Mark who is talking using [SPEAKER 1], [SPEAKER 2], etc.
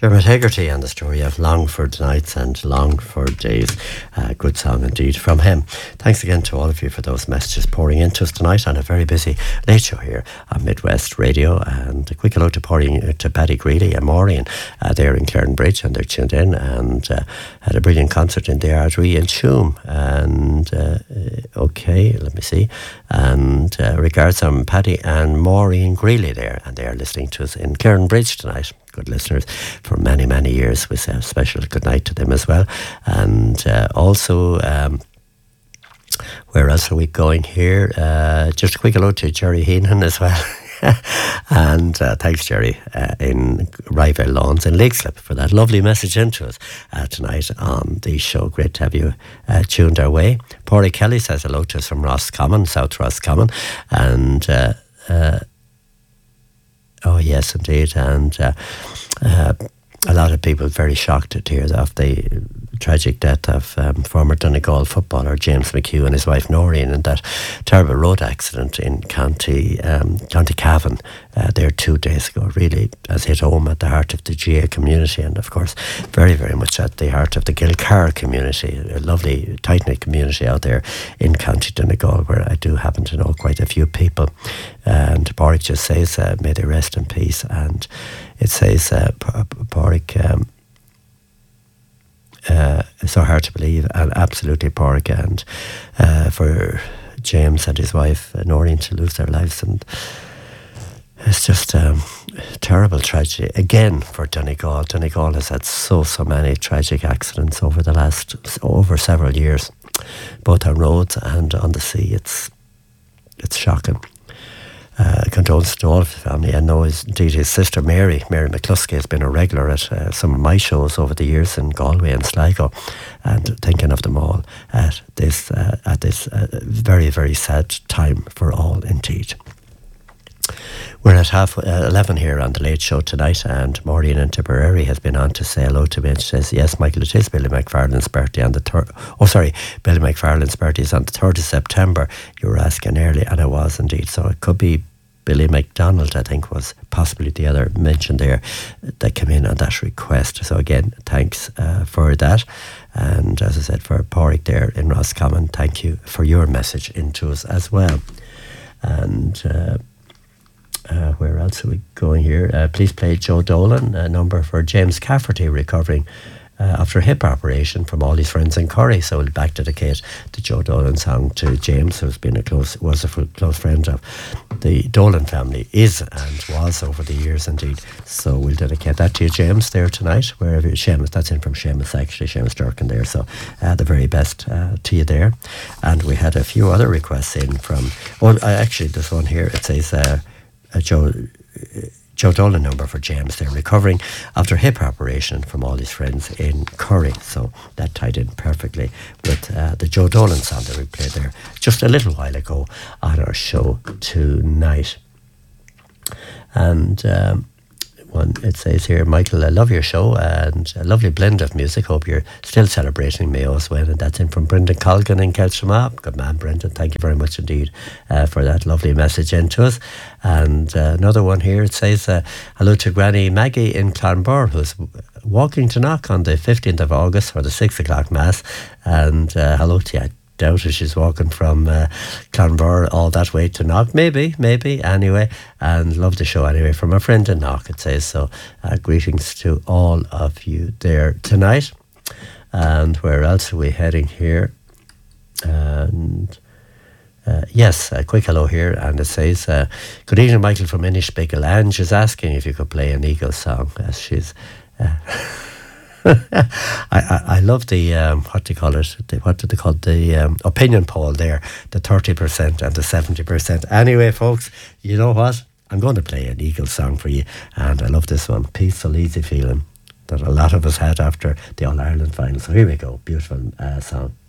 [SPEAKER 1] Dermot Hegarty and the story of Longford Nights and Longford Days. Good song indeed from him. Thanks again to all of you for those messages pouring into us tonight on a very busy late show here on Midwest Radio. And a quick hello to Paddy Greeley and Maureen there in Clarenbridge, and they're tuned in and had a brilliant concert in the Ardree in Tuam. And okay, let me see. And regards from Paddy and Maureen Greeley there, and they are listening to us in Clarenbridge tonight. Good listeners for many, many years. We say a special good night to them as well. And also, where else are we going here? Just a quick hello to Jerry Heenan as well. And thanks, Jerry, in Ryvale Lawns in Leixlip for that lovely message into us tonight on the show. Great to have you tuned our way. Pádraig Kelly says hello to us from Roscommon, South Roscommon. And oh, yes, indeed. And a lot of people very shocked to hear of the tragic death of former Donegal footballer James McHugh and his wife Noreen in that terrible road accident in County Cavan there 2 days ago. Really has hit home at the heart of the GA community, and of course very, very much at the heart of the Gilcar community, a lovely tight-knit community out there in County Donegal, where I do happen to know quite a few people. And Pádraig just says may they rest in peace. And it says Pádraig, it's so hard to believe, and absolutely, Pádraig, and for James and his wife Noreen to lose their lives, and it's just terrible tragedy again for Donegal. Donegal has had so many tragic accidents over several years, both on roads and on the sea. It's shocking. Condolences to all of the family. I know indeed his sister Mary McCluskey has been a regular at some of my shows over the years in Galway and Sligo, and thinking of them all at this very, very sad time for all indeed. We're at 11 here on the Late Show tonight, and Maureen in Tipperary has been on to say hello to me, and she says, yes, Michael, it is Billy McFarlane's birthday on the 3rd. Billy McFarlane's birthday is on the 3rd of September. You were asking early, and I was indeed. So it could be Billy McDonald, I think, was possibly the other mention there that came in on that request. So again, thanks for that. And as I said, for Pádraig there in Roscommon, thank you for your message into us as well. And where else are we going here? Please play Joe Dolan, a number for James Cafferty, recovering after a hip operation from all his friends in Corrie. So we'll back dedicate the Joe Dolan song to James, who's been a close friend of the Dolan family, is and was over the years indeed. So we'll dedicate that to you, James, there tonight, wherever you're. Seamus, that's in from Seamus, actually, Seamus Durkin there. So the very best to you there. And we had a few other requests in from, actually this one here, it says Joe Dolan number for James. They're recovering after hip operation from all his friends in Corrie. So that tied in perfectly with the Joe Dolan song that we played there just a little while ago on our show tonight. And it says here, Michael, I love your show and a lovely blend of music. Hope you're still celebrating Mayo as well. And that's in from Brendan Colgan in Keltrema. Good man, Brendan. Thank you very much indeed for that lovely message into us. And another one here, it says, hello to Granny Maggie in Clonbur, who's walking to Knock on the 15th of August for the 6 o'clock Mass. And hello to you. Doubt if she's walking from Clonbur all that way to Knock. Maybe, anyway. And love the show anyway from a friend in Knock, it says. So greetings to all of you there tonight. And where else are we heading here? And yes, a quick hello here, and it says, good evening, Michael from Inishbigel. Ange is asking if you could play an Eagles song, as she's I love the what do you call it? What do they call it? The opinion poll there, the 30% and the 70%. Anyway, folks, you know what? I'm going to play an Eagles song for you, and I love this one, Peaceful Easy Feeling, that a lot of us had after the All-Ireland final. So here we go, beautiful song.